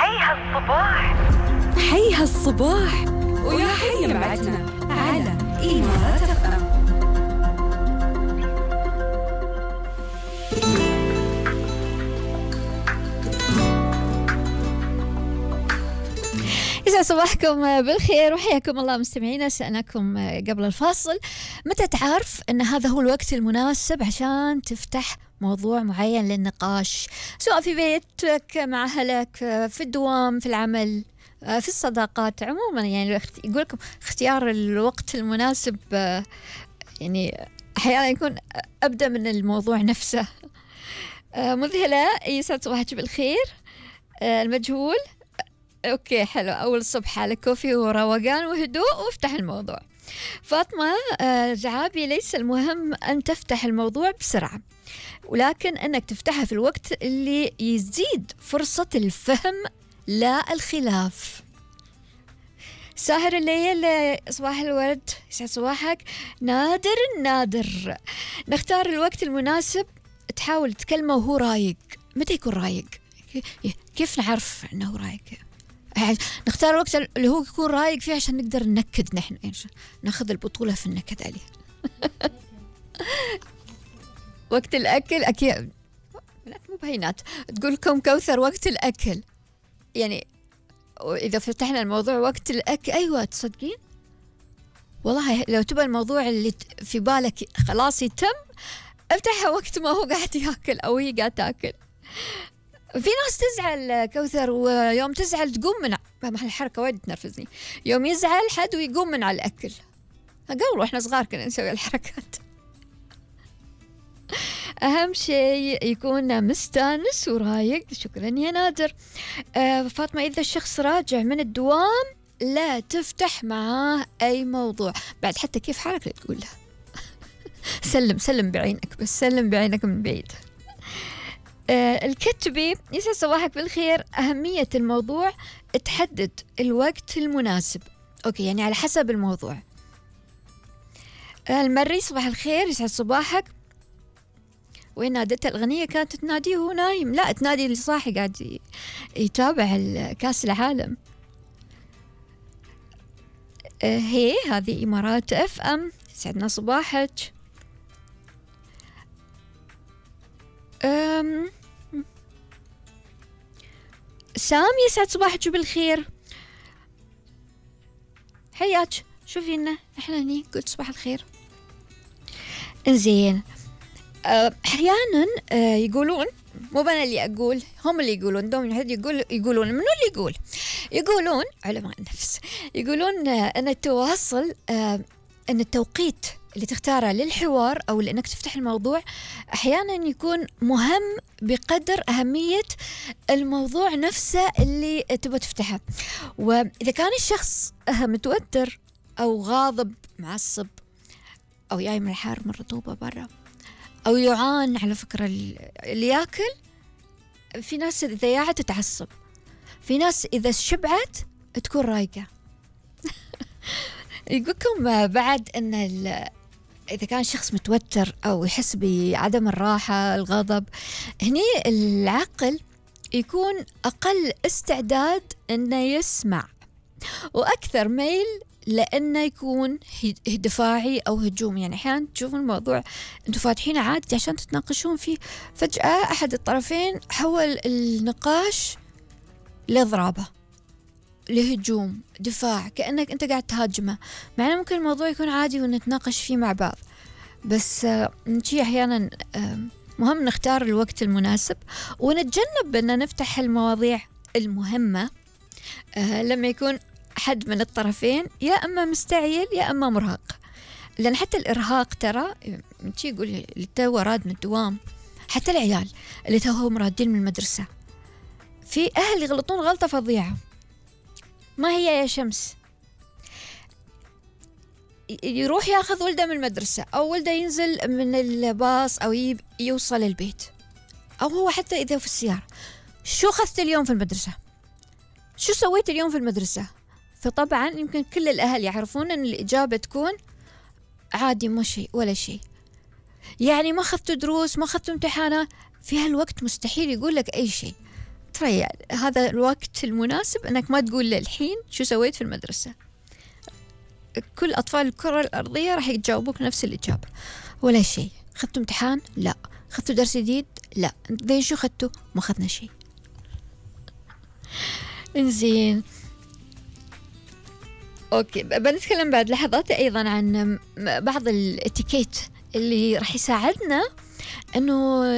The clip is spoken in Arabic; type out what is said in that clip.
حي هالصباح ويا حي معتنا على إمارات FM. يسعد صباحكم بالخير وحياكم الله مستمعينا. سألناكم قبل الفاصل متى تعرف أن هذا هو الوقت المناسب عشان تفتح موضوع معين للنقاش، سواء في بيتك مع أهلك، في الدوام، في العمل، في الصداقات عموما. يعني يقول لكم اختيار الوقت المناسب يعني أحيانا يكون أبدأ من الموضوع نفسه. مذهلة، يسعد صباحك بالخير. المجهول، اوكي حلو، اول الصبح على كوفي وروقان وهدوء وافتح الموضوع. فاطمة جعابي، ليس المهم ان تفتح الموضوع بسرعة، ولكن انك تفتحها في الوقت اللي يزيد فرصة الفهم لا الخلاف. ساهر الليل، صباح الورد، يسعد صباحك. نادر نختار الوقت المناسب. تحاول تكلمه وهو رايق. متى يكون رايق؟ كيف نعرف انه رايق؟ نختار الوقت اللي هو يكون رايق فيه عشان نقدر ننكد، نحن ناخذ البطولة في النكد عليه. وقت الأكل أكيد مو بهينات. تقول لكم كوثر وقت الأكل، يعني إذا فتحنا الموضوع وقت الأكل، أيوة تصدقين والله لو تبى الموضوع اللي في بالك خلاص يتم، افتحها وقت ما هو قاعد ياكل أو هي قاعد تاكل. في ناس تزعل كوثر، ويوم تزعل تقوم من الحركة وايد تنرفزني. يوم يزعل حد ويقوم من على الأكل. قبل واحنا صغار كنا نسوي الحركات. أهم شيء يكون مستانس ورايق. شكرا يا نادر. فاطمة، إذا الشخص راجع من الدوام لا تفتح معاه أي موضوع. بعد حتى كيف حالك لا تقول له. سلم بعينك، بس سلم بعينك من بعيد. الكتبي، يسعد صباحك بالخير. أهمية الموضوع تحدد الوقت المناسب. أوكي، يعني على حسب الموضوع. المري، صباح الخير، يسعد صباحك. وين نادته؟ الأغنية كانت تناديه وهو نايم، لا تنادي اللي صاحي قاعد يتابع كاس العالم. هي هذه إمارات FM، يسعدنا صباحك. سام، يسعد صباحك بالخير. حياك، شوفي لنا احنا هني قلت صباح الخير. انزين، احيانا يقولون، مو انا اللي اقول، هم اللي يقولون، دوم حد يقولون منو اللي يقولون علماء النفس، يقولون ان التواصل، ان التوقيت اللي تختاره للحوار أو لأنك تفتح الموضوع أحيانا يكون مهم بقدر أهمية الموضوع نفسه اللي تبغى تفتحه. وإذا كان الشخص متوتر أو غاضب، معصب، أو جاي من الحار من رطوبة برا، أو يعان، على فكرة اللي ياكل، في ناس إذا جاعت تتعصب، في ناس إذا شبعت تكون رايقة. يقولكم بعد أن إذا كان شخص متوتر أو يحس بعدم الراحة، الغضب، هني العقل يكون أقل استعداد أنه يسمع، وأكثر ميل لأنه يكون دفاعي أو هجوم. يعني أحيانا تشوفون الموضوع أنتوا فاتحينه عادي عشان تتناقشون فيه، فجأة أحد الطرفين حول النقاش لضرابة، لهجوم، دفاع، كأنك أنت قاعد تهاجمه، مع أنه ممكن الموضوع يكون عادي ونتناقش فيه مع بعض. بس نشي أحيانا مهم نختار الوقت المناسب ونتجنب أن نفتح المواضيع المهمة لما يكون حد من الطرفين يا أما مستعجل يا أما مرهق. لأن حتى الإرهاق ترى نشي يقول اللي تو راد من الدوام، حتى العيال اللي توهم رادين من المدرسة، في أهل يغلطون غلطة فظيعة. ما هي يا شمس؟ يروح ياخذ ولده من المدرسة، أو ولده ينزل من الباص أو يوصل البيت، أو هو حتى إذا في السيارة، شو أخذت اليوم في المدرسة؟ شو سويت اليوم في المدرسة؟ فطبعا يمكن كل الأهل يعرفون أن الإجابة تكون عادي، ما شيء ولا شيء، يعني ما أخذت دروس، ما أخذت امتحانات. في هالوقت مستحيل يقول لك أي شيء، ترى يعني هذا الوقت المناسب أنك ما تقول للحين شو سويت في المدرسة. كل أطفال الكرة الأرضية راح يجاوبوك نفس الإجابة، ولا شيء. خدتوا امتحان؟ لا. خدتوا درس جديد؟ لا. ذي شو خدتوا؟ ما خدنا شيء. إنزين، أوكي، بنتكلم بعد لحظات أيضا عن بعض الاتيكيت اللي راح يساعدنا أنه